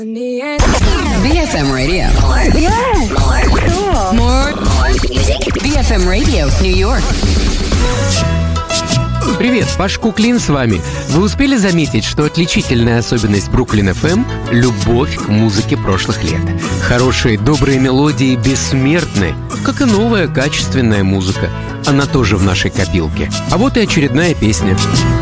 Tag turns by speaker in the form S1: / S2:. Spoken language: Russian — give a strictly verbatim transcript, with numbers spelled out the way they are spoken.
S1: би эф эм Radio.
S2: Yes. Cool.
S1: More music. би эф эм Radio, New York.
S3: Привет, Паш Куклин с вами. Вы успели заметить, что отличительная особенность Бруклин эф эм – любовь к музыке прошлых лет. Хорошие, добрые мелодии бессмертны, как и новая качественная музыка. Она тоже в нашей копилке. А вот и очередная песня.